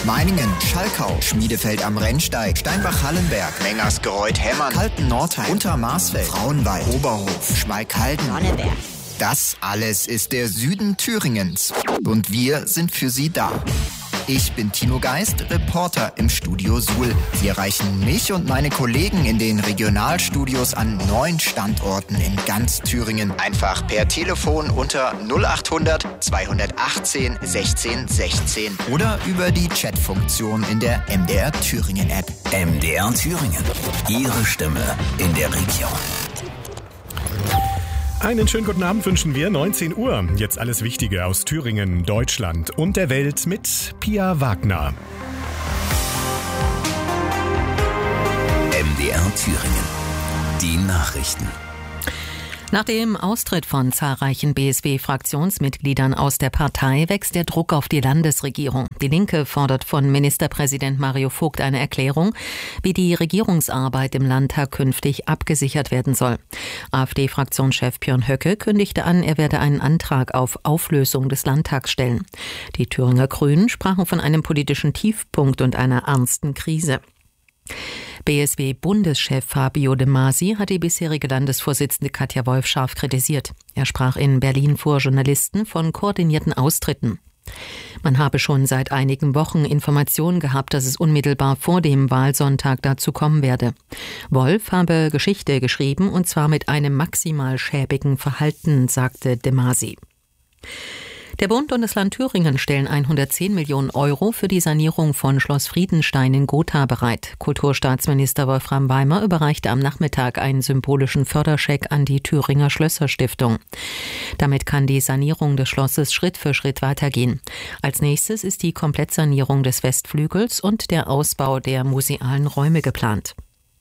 Meiningen, Schalkau, Schmiedefeld am Rennsteig, Steinbach-Hallenberg, Mengersgereuth-Hemmern, Kalten-Nordheim, Untermarsfeld, Frauenwald, Oberhof, Schmalkalden, Sonneberg. Das alles ist der Süden Thüringens. Und wir sind für Sie da. Ich bin Tino Geist, Reporter im Studio Suhl. Sie erreichen mich und meine Kollegen in den Regionalstudios an 9 Standorten in ganz Thüringen. Einfach per Telefon unter 0800 218 16 16 oder über die Chatfunktion in der MDR Thüringen App. MDR Thüringen. Ihre Stimme in der Region. Einen schönen guten Abend wünschen wir, 19 Uhr. Jetzt alles Wichtige aus Thüringen, Deutschland und der Welt mit Pia Wagner. MDR Thüringen. Die Nachrichten. Nach dem Austritt von zahlreichen BSW-Fraktionsmitgliedern aus der Partei wächst der Druck auf die Landesregierung. Die Linke fordert von Ministerpräsident Mario Vogt eine Erklärung, wie die Regierungsarbeit im Landtag künftig abgesichert werden soll. AfD-Fraktionschef Björn Höcke kündigte an, er werde einen Antrag auf Auflösung des Landtags stellen. Die Thüringer Grünen sprachen von einem politischen Tiefpunkt und einer ernsten Krise. BSW-Bundeschef Fabio De Masi hat die bisherige Landesvorsitzende Katja Wolf scharf kritisiert. Er sprach in Berlin vor Journalisten von koordinierten Austritten. Man habe schon seit einigen Wochen Informationen gehabt, dass es unmittelbar vor dem Wahlsonntag dazu kommen werde. Wolf habe Geschichte geschrieben, und zwar mit einem maximal schäbigen Verhalten, sagte De Masi. Der Bund und das Land Thüringen stellen 110 Millionen Euro für die Sanierung von Schloss Friedenstein in Gotha bereit. Kulturstaatsminister Wolfram Weimer überreichte am Nachmittag einen symbolischen Förderscheck an die Thüringer Schlösserstiftung. Damit kann die Sanierung des Schlosses Schritt für Schritt weitergehen. Als nächstes ist die Komplettsanierung des Westflügels und der Ausbau der musealen Räume geplant.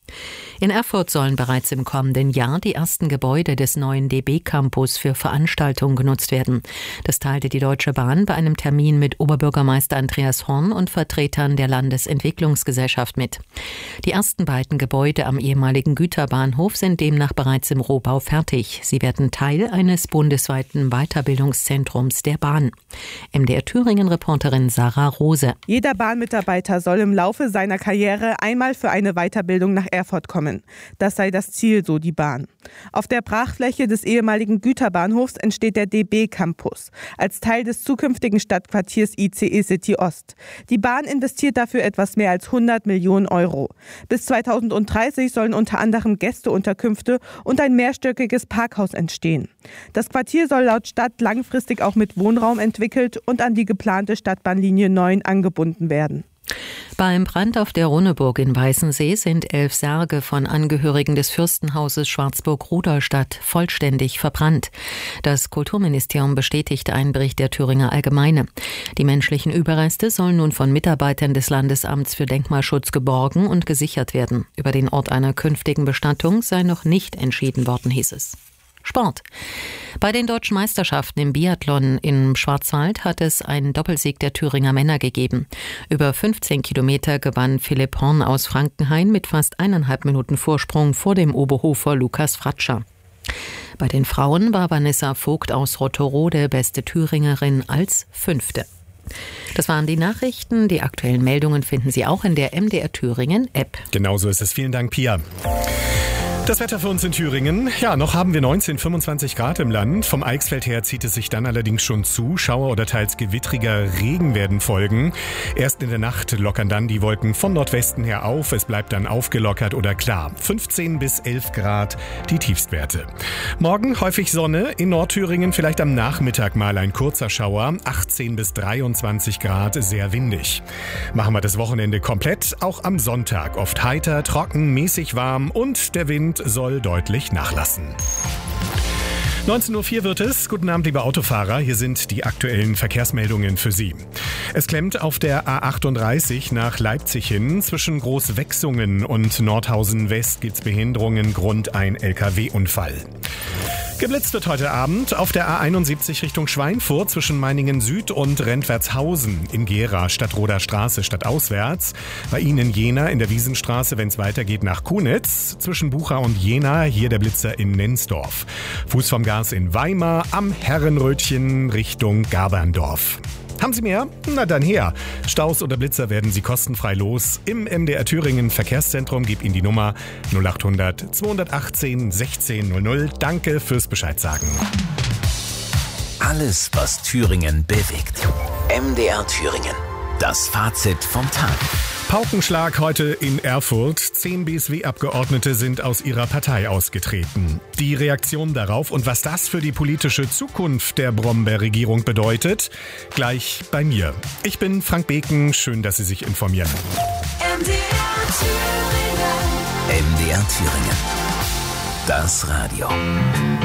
In Erfurt sollen bereits im kommenden Jahr die ersten Gebäude des neuen DB-Campus für Veranstaltungen genutzt werden. Das teilte die Deutsche Bahn bei einem Termin mit Oberbürgermeister Andreas Horn und Vertretern der Landesentwicklungsgesellschaft mit. Die ersten beiden Gebäude am ehemaligen Güterbahnhof sind demnach bereits im Rohbau fertig. Sie werden Teil eines bundesweiten Weiterbildungszentrums der Bahn. MDR Thüringen-Reporterin Sarah Rose. Jeder Bahnmitarbeiter soll im Laufe seiner Karriere einmal für eine Weiterbildung nach Erfurt kommen. Das sei das Ziel, so die Bahn. Auf der Brachfläche des ehemaligen Güterbahnhofs entsteht der DB-Campus als Teil des zukünftigen Stadtquartiers ICE City Ost. Die Bahn investiert dafür etwas mehr als 100 Millionen Euro. Bis 2030 sollen unter anderem Gästeunterkünfte und ein mehrstöckiges Parkhaus entstehen. Das Quartier soll laut Stadt langfristig auch mit Wohnraum entwickelt und an die geplante Stadtbahnlinie 9 angebunden werden. Beim Brand auf der Runneburg in Weißensee sind 11 Särge von Angehörigen des Fürstenhauses Schwarzburg-Rudolstadt vollständig verbrannt. Das Kulturministerium bestätigte einen Bericht der Thüringer Allgemeine. Die menschlichen Überreste sollen nun von Mitarbeitern des Landesamts für Denkmalschutz geborgen und gesichert werden. Über den Ort einer künftigen Bestattung sei noch nicht entschieden worden, hieß es. Sport. Bei den deutschen Meisterschaften im Biathlon im Schwarzwald hat es einen Doppelsieg der Thüringer Männer gegeben. Über 15 Kilometer gewann Philipp Horn aus Frankenhain mit fast 1,5 Minuten Vorsprung vor dem Oberhofer Lukas Fratscher. Bei den Frauen war Vanessa Vogt aus Rotterode beste Thüringerin als 5. Das waren die Nachrichten. Die aktuellen Meldungen finden Sie auch in der MDR Thüringen App. Genauso ist es. Vielen Dank, Pia. Das Wetter für uns in Thüringen. Ja, noch haben wir 25 Grad im Land. Vom Eichsfeld her zieht es sich dann allerdings schon zu. Schauer oder teils gewittriger Regen werden folgen. Erst in der Nacht lockern dann die Wolken von Nordwesten her auf. Es bleibt dann aufgelockert oder klar. 15 bis 11 Grad die Tiefstwerte. Morgen häufig Sonne. In Nordthüringen vielleicht am Nachmittag mal ein kurzer Schauer. 18 bis 23 Grad, sehr windig. Machen wir das Wochenende komplett. Auch am Sonntag oft heiter, trocken, mäßig warm und der Wind soll deutlich nachlassen. 19.04 Uhr wird es. Guten Abend, liebe Autofahrer. Hier sind die aktuellen Verkehrsmeldungen für Sie. Es klemmt auf der A38 nach Leipzig hin. Zwischen Großwechsungen und Nordhausen West gibt's Behinderungen, Grund ein LKW-Unfall. Geblitzt wird heute Abend auf der A71 Richtung Schweinfurt zwischen Meiningen Süd und Rentwertshausen in Gera, Stadtroder Straße stadtauswärts. Bei Ihnen in Jena in der Wiesenstraße, wenn es weitergeht nach Kunitz. Zwischen Bucha und Jena, hier der Blitzer in Nensdorf. Fuß vom Gas in Weimar, am Herrenrötchen Richtung Gaberndorf. Haben Sie mehr? Na dann her. Staus oder Blitzer werden Sie kostenfrei los. Im MDR Thüringen Verkehrszentrum, gib Ihnen die Nummer 0800 218 1600. Danke fürs Bescheid sagen. Alles, was Thüringen bewegt. MDR Thüringen. Das Fazit vom Tag. Paukenschlag heute in Erfurt. 10 BSW-Abgeordnete sind aus ihrer Partei ausgetreten. Die Reaktion darauf und was das für die politische Zukunft der Brombeer-Regierung bedeutet, gleich bei mir. Ich bin Frank Beken. Schön, dass Sie sich informieren. MDR Thüringen. Das Radio.